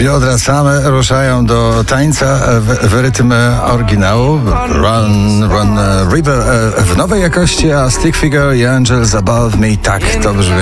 Biodra same ruszają do tańca w rytm oryginału. Run River w nowej jakości, a Stick Figure i Angels Above Me tak to brzmi.